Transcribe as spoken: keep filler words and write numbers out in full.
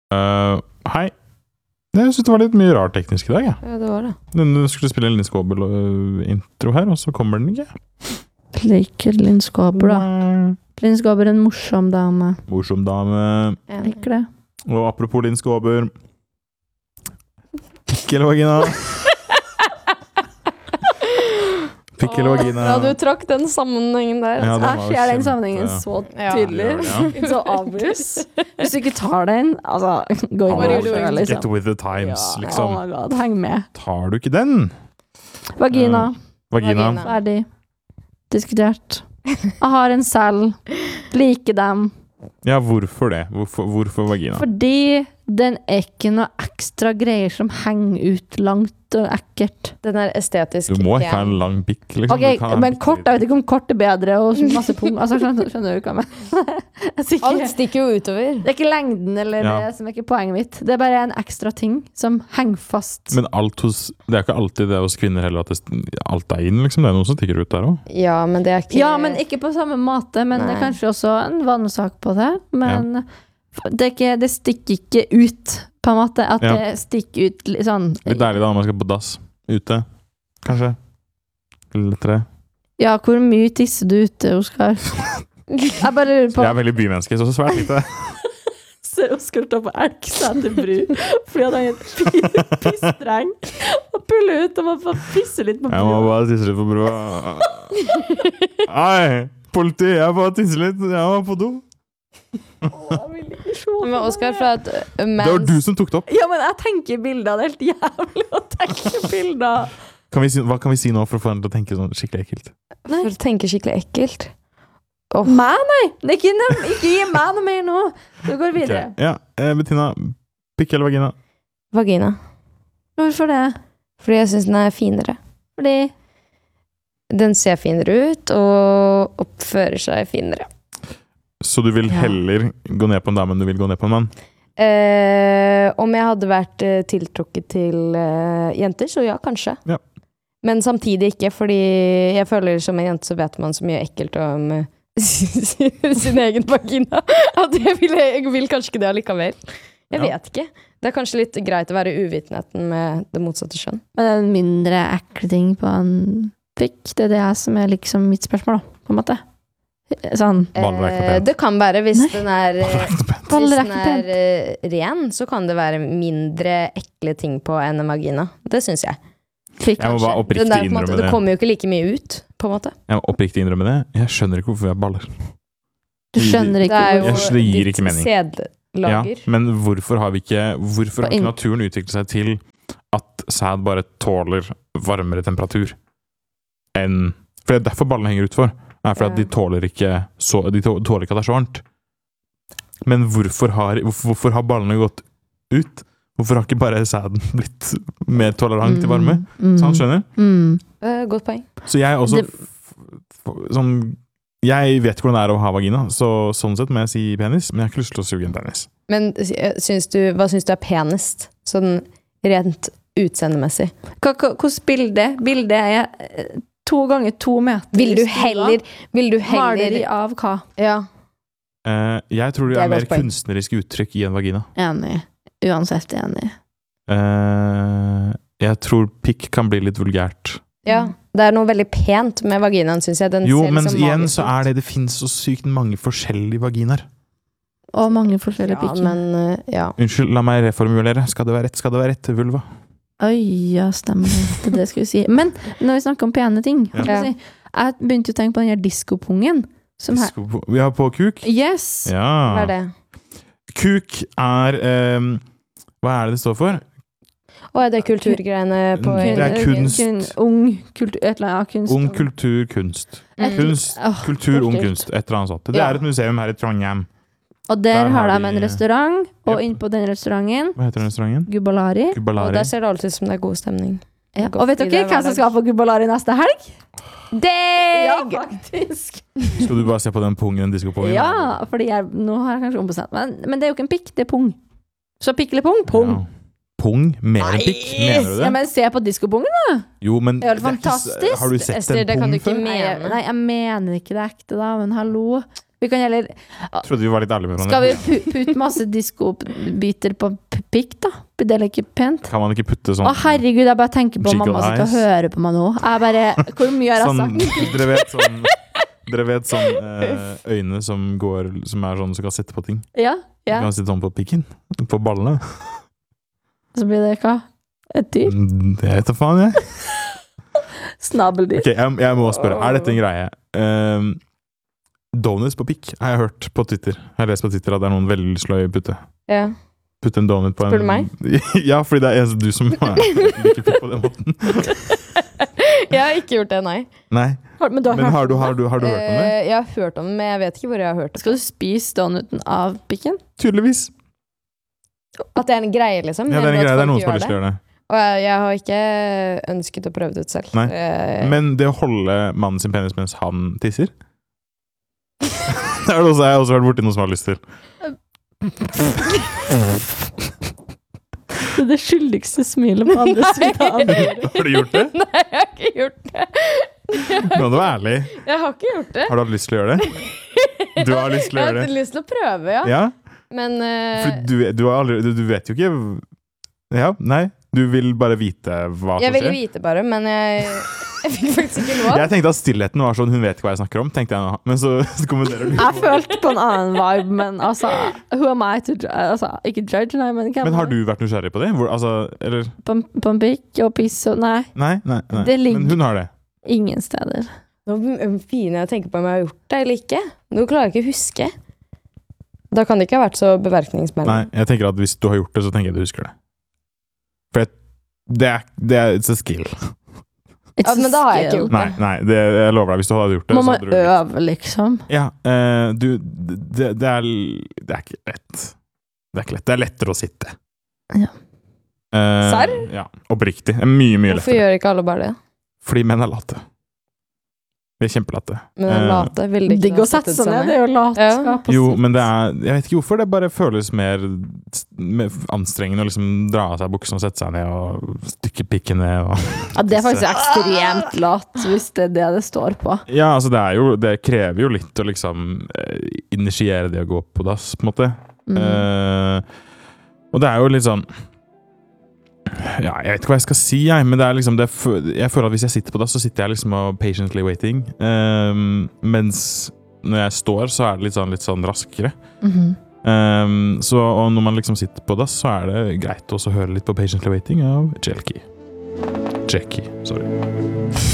Uh, hei. Jeg synes det var litt mye rart teknisk i dag, ja. Ja, det var det. Du skulle spille en Linn Skåber-intro her, og så kommer den ikke. Liker Linn Skåber, da. Linn Skåber er en morsom dame. Morsom dame. Jeg liker det. Og apropos Linn Skåber. Pikk eller vagina? Pikk eller vagina? Ja, du trakk den sammenhengen der. Ja, den var Æsj, er den kjempe- sammenhengen så Ja. tydelig. Ja, ja. Så obvious. Hvis du ikke tar den, altså, gå inn What are you og doing? føl, liksom. Get with the times, Ja, liksom. Oh my god, heng med. Tar du ikke den? Vagina, Vagina. Vagina. ferdig. Diskutert. Jeg har en selv. Liker dem. Ja, hvorfor det? Hvorfor, hvorfor vagina? Fordi den er ikke noe ekstra greier som henger ut langt og ekkelt. Den er estetisk. Du må ikke ha en lang pikk, liksom. Ok, Du kan ha en men bitte kort, liten- jeg vet ikke om kort er bedre og masse pung. Altså, skjønner, skjønner du hva jeg mener? Jeg sier Alt ikke- stikker jo utover. Det er ikke lengden eller Ja. det som er ikke poenget mitt. Det er bare en ekstra ting som henger fast. Men alt hos, det er ikke alltid det hos kvinner heller at det, alt er inn, liksom. Det er noe som stikker ut der også. Ja, men det er ikke... Ja, men ikke på samme måte, men det er Nei. kanskje også en vanesak på det. Men det, er ikke, det stikker ikke ut, på en måte. At Ja. det stikker ut litt sånn. Litt deilig da når man skal på dass. Ute, kanskje. Eller tre. Ja, hvor mye tisser du ute, Oskar? Jeg bare lurer på. Jeg er veldig bymenneske, så svært lite. Ser Oskar ta på Elgseterbru fordi han har en pisstreng og puller ut og må få pisse litt på Jeg må brua. bare tisse litt på brua. Nei, politi, jeg bare tisse litt. Jeg var på do. Men Men Oskar, fra et uh, Det var du mens... som tok det opp. Ja, men jeg tenker bilder. Det er helt jævlig å tenke bilder. Kan vi si, hva kan vi si nå for å få henne til å tenke sånn skikkelig ekkelt? For å tenke skikkelig ekkelt. Oh. Meg, nei. Det er ikke, noe- ikke gi meg noe mer nå. Du går videre. Ok, Ja, eh, Bettina, pikk eller vagina? Vagina. Hvorfor det? Fordi jeg synes den er finere. Fordi Den ser finere ut, og oppfører seg finere. Så du vil Ja. heller gå ned på en dame enn du vil gå ned på en mann? Eh, om jeg hadde vært eh, tiltrukket til eh, jenter, så ja, kanskje. Ja. Men samtidig ikke, fordi jeg føler som en jente så vet man så mye ekkelt om eh, sin egen vagina. At jeg vil, jeg vil kanskje ikke det allikevel. Jeg Ja. vet ikke. Det er kanskje litt greit å være uvitenheten med det motsatte kjønn. Men det er en mindre ekle ting på en pikk. Det er det som er liksom mitt spørsmål, da, på en måte. Sånn. Baller er ikke noe Eh, pent. det kan være hvis Nei. den er eh, Baller er ikke noe pent. Hvis Baller er den ikke er eh, ren, så kan det være mindre ekle ting på enn en vagina. Det syns jeg. Pikk. Jeg må bare Den oppriktig der, på en måte, innrømme det det. kommer jo ikke like mye ut, på en måte. Jeg må oppriktig innrømme det. Jeg skjønner ikke hvorfor vi har baller. Du skjønner Det ikke er jo Jeg skjønner- det gir ditt ikke mening. sædlager. Ja, men hvorfor har vi ikke Hvorfor har På ikke inn- naturen utviklet seg til at sæd bare tåler varmere temperatur enn For det er derfor ballene henger utfor. Er for at Ja. de tåler ikke så, De tå- tåler ikke at det er så varmt. Men hvorfor har, hvorfor, hvorfor har ballene gått ut? Hvorfor har ikke bare sæden blitt mer tolerant til varme? Mm. Så han skjønner? Mm. Eh, godt poeng. Så jeg også Det- f- f- sånn, Jeg vet hvordan det er å ha vagina, så sånn sett må jeg si penis, men jeg har ikke lyst til å suge en penis. Men eh, syns du, hva syns du er penest? Sånn rent utseendemessig. Hva- hva- Hvordan bilde? Bildet er eh, to ganger to meter. Vil du i stua. heller Vil du Maleri heller av hva? Ja. Eh, jeg tror det Det er er mer godt poeng. kunstneriske uttrykk i en vagina. Enig. Uansett enig. Eh, jeg tror pikk kan bli litt vulgært. ja. Det er noe veldig pent med vaginaen, syns jeg. Den Jo, ser men liksom igjen magisk så ut. er det Det finnes så sykt mange forskjellige vaginaer. Og mange forskjellige Ja, pikker. men eh, ja. Unnskyld, la meg reformulere. Skal det være rett, skal det være rett. Vulva. Oi, ja, stemmer det. Det er det jeg skulle si. Men når vi snakker om pene ting, Ja. hva skal jeg si? Jeg begynte å tenke på den her diskopungen. Som her. Disko- Vi har på kuk. Yes! Ja. Hva er det? Kuk er ehm, Hva er det det står for? Å, er det kulturgreiene på Det er kunst. kun- ung kultur, et eller annet, ja, kunst. Ung kultur, kunst. Mm. Kunst, Åh, kultur, ung kult. kunst. Et eller annet sånt. Det Ja. er et museum her i Trondheim. Og der, Der har har de en de- restaurant, og Yep. inn på den restauranten, Hva heter den restauranten? Gubalari. Og Gubalari. der ser det alltid ut som det er god stemning. Ja. Godt Og vet fordi dere det er hvem som hverdag. skal på Gubalari neste helg? Deg! faktisk. Skal du bare se på den pungen, den diskopungen? Ja, fordi jeg, nå har jeg kanskje ombestemt meg. Men, men det er jo ikke en pikk, det er pung. Så pikk eller pung? Pung. Ja. Pung? Mer enn pikk? Mener du Ja, det? men se på diskopungen, da. Jo, men Det er jo det er ikke s- fantastisk. Har du sett Ester, en det kan pung du ikke før? mene. Nei, jeg, nei, jeg mener ikke det ekte, da, men hallo. Vi kan heller Jeg trodde vi var litt ærlige med Skal vi hverandre. pu- putte masse diskobiter på p- pikk, da? Blir det ikke pent? Kan man ikke putte sånn Å, herregud, jeg bare tenker på Jiggle mamma som skal eyes. høre på meg nå. Jeg bare Hvor mye har jeg sånn, sagt? Dere vet sånn Dere vet sånn eh, øyne som går Som er sånn som kan sette på ting. Ja, Du ja. kan sitte sånn på pikken. På ballene. Så blir det hva? Et dyr? Mm, Det vet da faen, jeg. Snabeldyr? Ok, jeg, jeg må spørre. Er dette en greie? Um, donuts på pikk har jeg hørt på Twitter. Jeg har lest på Twitter at det er noen veldig lyst til å putte. Ja. Putte en donut på en Spør du meg? Ja, fordi det er eneste du som er, liker pikk på den måten. Jeg har ikke gjort det, nei. Nei. Har, men du har Men hørt har du, om det? har, du, har du hørt om det? Eh, Jeg har hørt om det, men jeg vet ikke hvor jeg har hørt det. Skal du spise donuten av pikken? Tydeligvis. At det er en greie, liksom? Ja, det er en Mener du at greie. Det er folk noen som har gjør lyst til å gjøre det. Og jeg, jeg har ikke ønsket å prøve det ut selv. Nei. Eh, Men det å holde mannen sin penis mens han tisser Det er det også, jeg har også vært borti noen som har lyst til. Det er det skyldigste smilet på andre siden av andre. Har du gjort det? Nei, jeg har ikke gjort det. Kan du være ærlig? Jeg har ikke gjort det. Har du hatt lyst til å gjøre det? Du har lyst til å Jeg gjøre har det? lyst til å prøve, ja. Ja? Men eh, For du, du, har aldri, du, du vet jo ikke Ja, nei. Du vil bare vite hva jeg som ville skjer. vite bare, men jeg, jeg fikk faktisk ikke lov. Jeg tenkte at stillheten var sånn, hun vet ikke hva jeg snakker om, tenkte jeg nå. Men så, så kommenterer du. Jeg følte på en annen vibe, men altså Who am I to judge? Altså, ikke judge, nei, men hvem Men har er du vært nysgjerrig på det? Hvor, altså, eller På, på en pikk og piss og Nei, Nei, nei, nei. Det ligger- Men hun har det. ingen steder. Nå begynner jeg å tenke på om jeg har gjort det eller ikke. Nå klarer jeg ikke å huske. Da kan det ikke ha vært så beverkningsmeldig. Nei, jeg tenker at hvis du har gjort det, så tenker jeg du husker det. For jeg, det er, det er it's a skill. It's Ja, men a da har jeg ikke skill. gjort Nei, nei, det, jeg lover deg, hvis du hadde gjort det, Man så må hadde du øve, liksom. Ja, eh, du, det, det, er, det er ikke lett. Det er ikke lett. Det er lettere å sitte. Ja. Eh, Serr? Ja, oppriktig. Det er mye, mye Hvorfor lettere. gjør ikke alle bare det? Fordi menn er late. Vi er kjempelate. Men den Eh, late ville ikke Digg å ha sette settet seg ned, ned. det er jo latskap. Jo, men det er Jeg vet ikke hvorfor, det bare føles mer, mer anstrengende å liksom dra av seg buksen og sette seg ned og stykke pikken ned og Ja, det er faktisk ekstremt lat, hvis det er det det står på. Ja, altså det er jo Det krever jo litt å liksom eh, initiere det å gå på dass, på en måte. Mm. Eh, og det er jo litt sånn Ja, jeg vet ikke hva jeg skal si, jeg, men det er liksom det, jeg føler at hvis jeg sitter på dass, så sitter jeg liksom og patiently waiting. Um, mens når jeg står, så er det litt sånn, litt sånn raskere. Mhm. Um, så og når man liksom sitter på dass, så er det greit også å høre litt på patiently waiting av Jelky. Jackie, sorry.